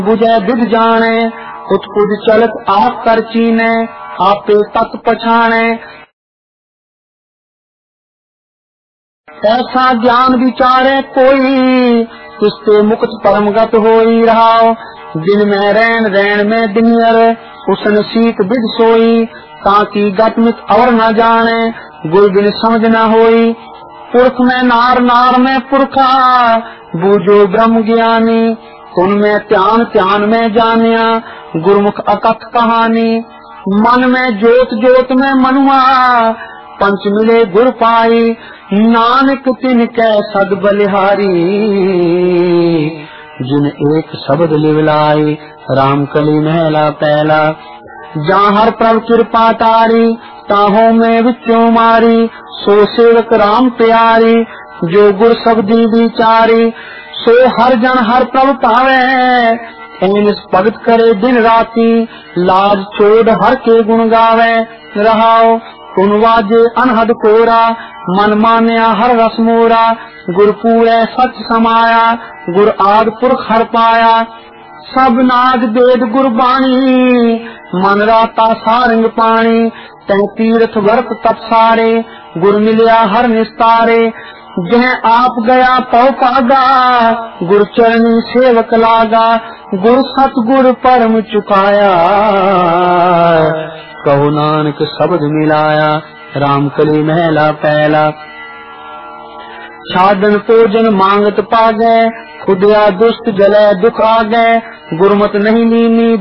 बुझे विद जाने, उत्पुज चलत आप कर चीने, आपे तत् पछाणे। ऐसा ज्ञान विचारे कोई, उससे मुक्त परमगत होई रहाओ। दिन में रैन रैन में दिनियर, उसन शीत विद सोई। ताकि गतमित और न जाने, गुरु बिन समझ न होई। पुरख में नार नार में पुरखा, बूझो ब्रह्म ज्ञानी। उनमें ध्यान ध्यान में जानिया, गुरुमुख अकथ कहानी। मन में ज्योत ज्योत में मनुआ, पंच मिले गुर पाई। नानक तिन कै सद बलिहारी, जिन एक शब्द लिवलाई। राम कली महला पहला, जहाँ हर प्रभ कृपा तारी। ताहों में विच्यों मारी, सो सेवक राम प्यारी। जो गुर शब्दी विचारी, सो हर जन हर प्रभ पावे। एन भगत करे दिन राती, लाज छोड़ हर के गुण गावे। रहाओ कुन वाजे अनहद कोरा, मन मान्या हर रस मोरा। गुर पूरे सच समाया, गुर आद पुरख हर पाया। सब नाद वेद गुरबाणी, मन राता सारंग पानी। तह तीर्थ वर्त तप सारे, गुर मिलिया हर निस्तारे। जह आप गया पौ पागा, गुर चरणी सेवक लागा। गुर सतगुर परम चुकाया, कहो नानक शब्द मिलाया। राम कली महला पहला, छादन भोजन मांगत पागे। खुदिया दुष्ट जले दुख आगे, गुरमत नहीं लीनी